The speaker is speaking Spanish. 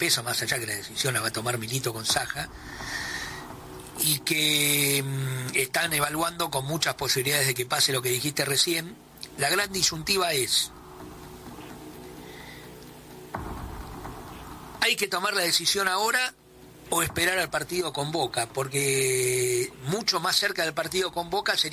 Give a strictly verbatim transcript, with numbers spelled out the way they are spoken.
pesos, más allá que la decisión la va a tomar Milito con Saja, y que mmm, están evaluando con muchas posibilidades de que pase lo que dijiste recién. La gran disyuntiva es: ¿hay que tomar la decisión ahora o esperar al partido con Boca? Porque mucho más cerca del partido con Boca sería